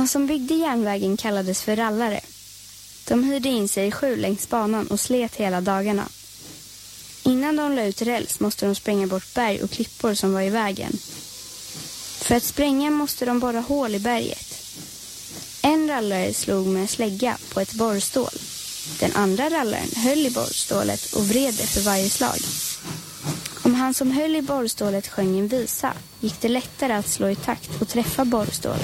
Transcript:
De som byggde järnvägen kallades för rallare. De hyrde in sig i 7 längs banan och slet hela dagarna. Innan de la ut räls måste de spränga bort berg och klippor som var i vägen. För att spränga måste de borra hål i berget. En rallare slog med slägga på ett borrstål. Den andra rallaren höll i borrstålet och vred det för varje slag. Om han som höll i borrstålet sjöng en visa gick det lättare att slå i takt och träffa borrstålet.